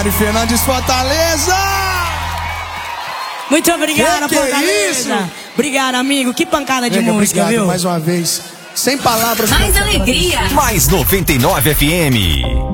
Fernandes Fortaleza! Muito obrigada, Fortaleza. É isso? Obrigado, amigo. Que pancada de música, obrigado, viu? Mais uma vez. Sem palavras. Mais alegria. Mais 99 FM.